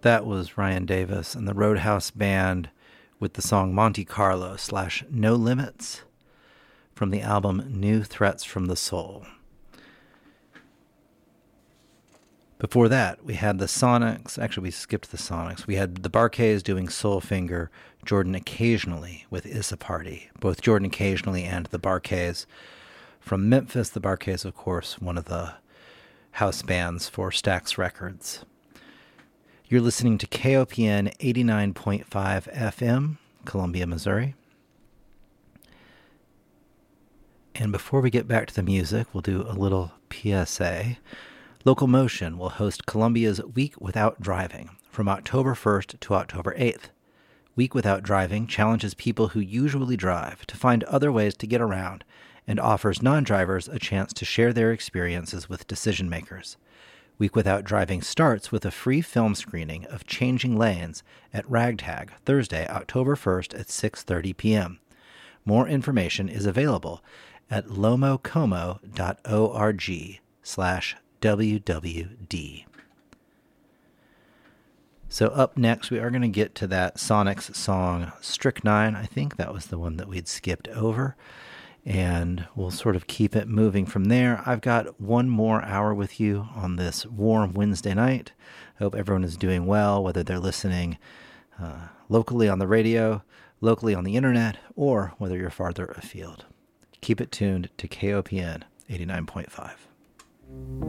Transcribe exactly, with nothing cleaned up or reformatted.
That was Ryan Davis and the Roadhouse Band with the song Monte Carlo slash No Limits from the album New Threats from the Soul. Before that, we had the Sonics. Actually, we skipped the Sonics. We had the Bar-Kays doing Soulfinger, Jordan Occasionally with Issa Party. Both Jordan Occasionally and the Bar-Kays. From Memphis, the Bar-Kays, of course, one of the house bands for Stax Records. You're listening to K O P N eighty-nine point five F M, Columbia, Missouri. And before we get back to the music, we'll do a little P S A. Local Motion will host Columbia's Week Without Driving from October first to October eighth. Week Without Driving challenges people who usually drive to find other ways to get around and offers non-drivers a chance to share their experiences with decision makers. Week Without Driving starts with a free film screening of Changing Lanes at Ragtag, Thursday, October first at six thirty p.m. More information is available at lomocomo.org slash WWD. So up next, we are going to get to that Sonics song, Strychnine. I think that was the one that we'd skipped over. And we'll sort of keep it moving from there. I've got one more hour with you on this warm Wednesday night. I hope everyone is doing well, whether they're listening uh, locally on the radio, locally on the internet, or whether you're farther afield. Keep it tuned to K O P N eighty-nine point five.